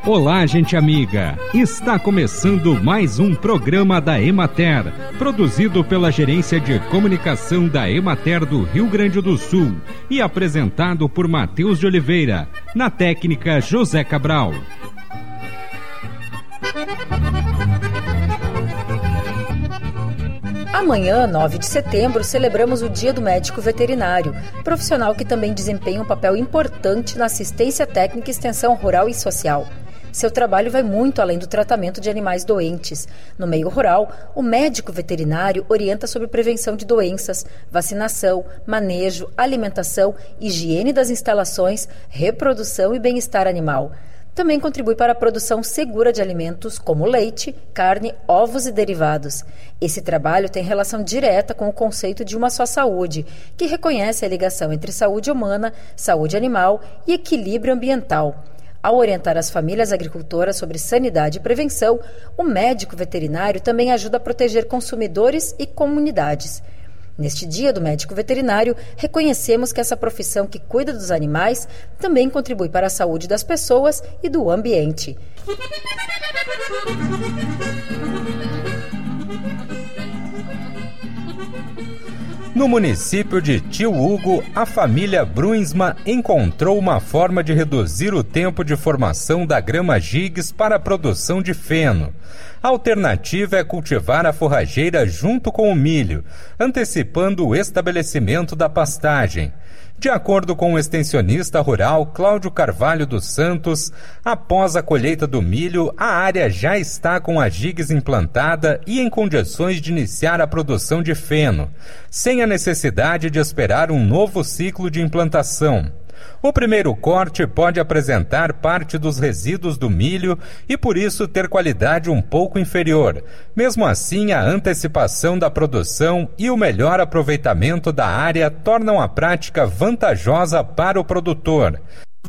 Olá, gente amiga! Está começando mais um programa da Emater, produzido pela Gerência de Comunicação da Emater do Rio Grande do Sul e apresentado por Matheus de Oliveira, na técnica José Cabral. Amanhã, 9 de setembro, celebramos o Dia do Médico Veterinário, profissional que também desempenha um papel importante na assistência técnica, extensão rural e social. Seu trabalho vai muito além do tratamento de animais doentes. No meio rural, o médico veterinário orienta sobre prevenção de doenças, vacinação, manejo, alimentação, higiene das instalações, reprodução e bem-estar animal. Também contribui para a produção segura de alimentos como leite, carne, ovos e derivados. Esse trabalho tem relação direta com o conceito de uma só saúde, que reconhece a ligação entre saúde humana, saúde animal e equilíbrio ambiental. Ao orientar as famílias agricultoras sobre sanidade e prevenção, o médico veterinário também ajuda a proteger consumidores e comunidades. Neste Dia do Médico Veterinário, reconhecemos que essa profissão que cuida dos animais também contribui para a saúde das pessoas e do ambiente. No município de Tio Hugo, a família Bruinsma encontrou uma forma de reduzir o tempo de formação da grama gigs para a produção de feno. A alternativa é cultivar a forrageira junto com o milho, antecipando o estabelecimento da pastagem. De acordo com o extensionista rural Cláudio Carvalho dos Santos, após a colheita do milho, a área já está com a gigs implantada e em condições de iniciar a produção de feno, sem a necessidade de esperar um novo ciclo de implantação. O primeiro corte pode apresentar parte dos resíduos do milho e, por isso, ter qualidade um pouco inferior. Mesmo assim, a antecipação da produção e o melhor aproveitamento da área tornam a prática vantajosa para o produtor.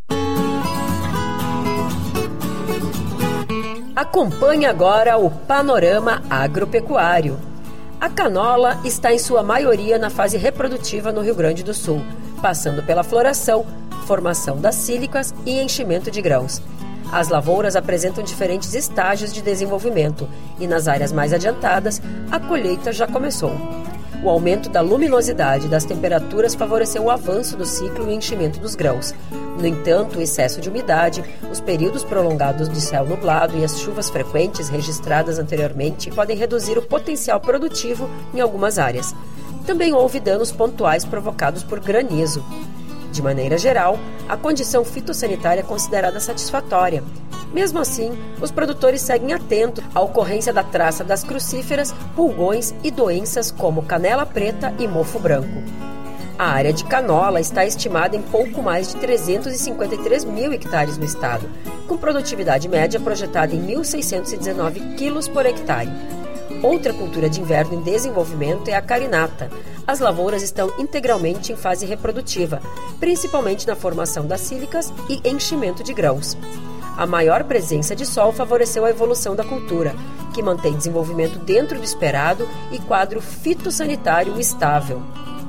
Acompanhe agora o Panorama Agropecuário. A canola está em sua maioria na fase reprodutiva no Rio Grande do Sul, passando pela floração, formação das sílicas e enchimento de grãos. As lavouras apresentam diferentes estágios de desenvolvimento e nas áreas mais adiantadas, a colheita já começou. O aumento da luminosidade das temperaturas favoreceu o avanço do ciclo e o enchimento dos grãos. No entanto, o excesso de umidade, os períodos prolongados de céu nublado e as chuvas frequentes registradas anteriormente podem reduzir o potencial produtivo em algumas áreas. Também houve danos pontuais provocados por granizo. De maneira geral, a condição fitossanitária é considerada satisfatória. Mesmo assim, os produtores seguem atentos à ocorrência da traça das crucíferas, pulgões e doenças como canela preta e mofo branco. A área de canola está estimada em pouco mais de 353 mil hectares no estado, com produtividade média projetada em 1.619 quilos por hectare. Outra cultura de inverno em desenvolvimento é a carinata. As lavouras estão integralmente em fase reprodutiva, principalmente na formação das sílicas e enchimento de grãos. A maior presença de sol favoreceu a evolução da cultura, que mantém desenvolvimento dentro do esperado e quadro fitossanitário estável.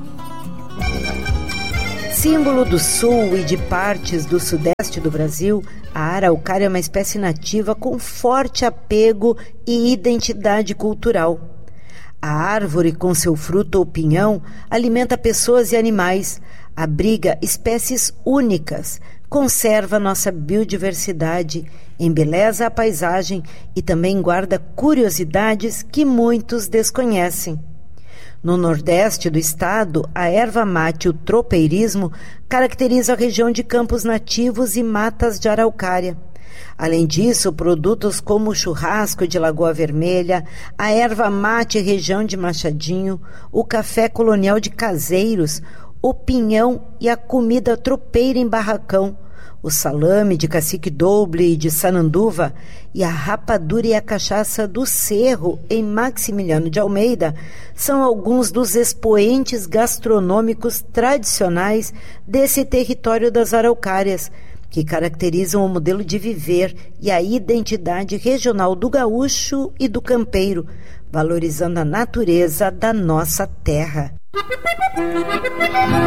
Símbolo do sul e de partes do sudeste do Brasil, a araucária é uma espécie nativa com forte apego e identidade cultural. A árvore, com seu fruto ou pinhão, alimenta pessoas e animais, abriga espécies únicas, conserva nossa biodiversidade, embeleza a paisagem e também guarda curiosidades que muitos desconhecem. No nordeste do estado, a erva mate e o tropeirismo caracterizam a região de campos nativos e matas de araucária. Além disso, produtos como o churrasco de Lagoa Vermelha, a erva mate região de Machadinho, o café colonial de Caseiros, o pinhão e a comida tropeira em barracão, o salame de Cacique Doble e de Sananduva e a rapadura e a cachaça do Cerro em Maximiliano de Almeida são alguns dos expoentes gastronômicos tradicionais desse território das araucárias, que caracterizam o modelo de viver e a identidade regional do gaúcho e do campeiro, valorizando a natureza da nossa terra.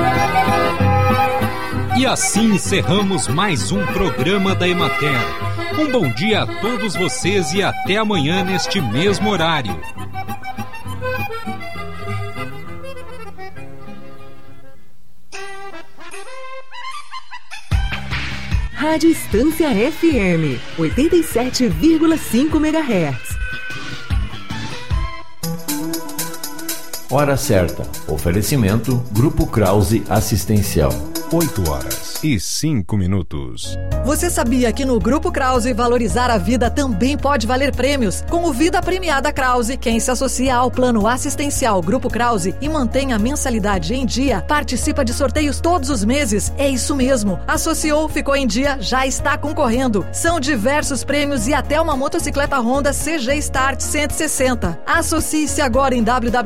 E assim encerramos mais um programa da Emater, Um bom dia a todos vocês e até amanhã neste mesmo horário. Rádio Estância FM, 87,5 MHz. Hora certa. Oferecimento Grupo Krause Assistencial. 8h05. Você sabia que no Grupo Krause valorizar a vida também pode valer prêmios? Com o Vida Premiada Krause, quem se associa ao plano assistencial Grupo Krause e mantém a mensalidade em dia, participa de sorteios todos os meses. É isso mesmo. Associou, ficou em dia, já está concorrendo. São diversos prêmios e até uma motocicleta Honda CG Start 160. Associe-se agora em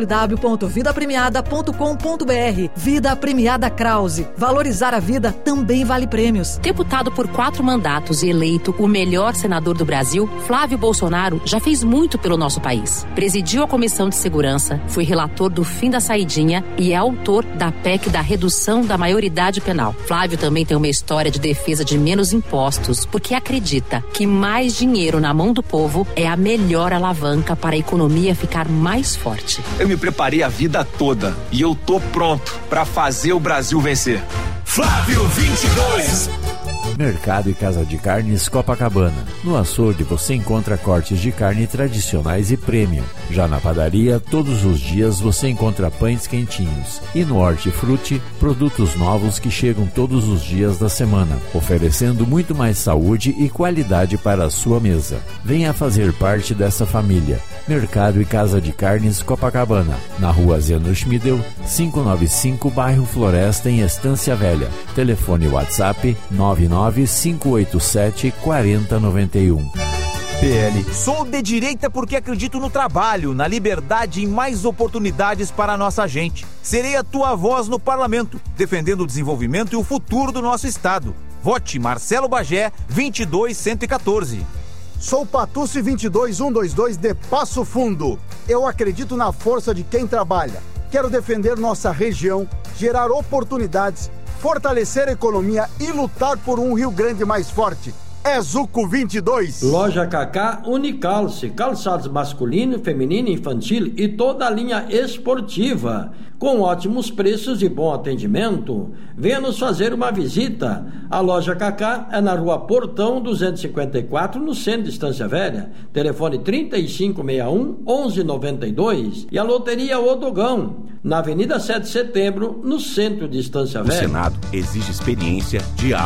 www.vidapremiada.com.br. Vida Premiada Krause. Valorizar a vida também vale prêmios. Deputado por 4 mandatos e eleito o melhor senador do Brasil, Flávio Bolsonaro já fez muito pelo nosso país. Presidiu a Comissão de Segurança, foi relator do fim da saidinha e é autor da PEC da redução da maioridade penal. Flávio também tem uma história de defesa de menos impostos, porque acredita que mais dinheiro na mão do povo é a melhor alavanca para a economia ficar mais forte. Eu me preparei a vida toda e eu tô pronto para fazer o Brasil vencer. Flávio 22. Mercado e Casa de Carnes Copacabana. No açougue você encontra cortes de carne tradicionais e premium. Já na padaria, todos os dias você encontra pães quentinhos. E no Hortifruti, produtos novos que chegam todos os dias da semana, oferecendo muito mais saúde e qualidade para a sua mesa. Venha fazer parte dessa família. Mercado e Casa de Carnes Copacabana, na rua Zeno Schmidel, 595, bairro Floresta, em Estância Velha. Telefone WhatsApp 99587-4091. PL. Sou de direita porque acredito no trabalho, na liberdade e em mais oportunidades para a nossa gente. Serei a tua voz no parlamento, defendendo o desenvolvimento e o futuro do nosso estado. Vote Marcelo Bagé, 22114. Sou Patucci 22122 de Passo Fundo. Eu acredito na força de quem trabalha. Quero defender nossa região, gerar oportunidades, fortalecer a economia e lutar por um Rio Grande mais forte. É Zuco 22. Loja Cacá Unicalce, calçados masculino, feminino, infantil e toda a linha esportiva, com ótimos preços e bom atendimento. Venha nos fazer uma visita. A Loja Cacá é na Rua Portão 254, no centro de Estância Velha. Telefone 3561-1192. E a Loteria Odogão, na Avenida 7 de Setembro, no centro de Estância Velha. O Senado exige experiência, diálogo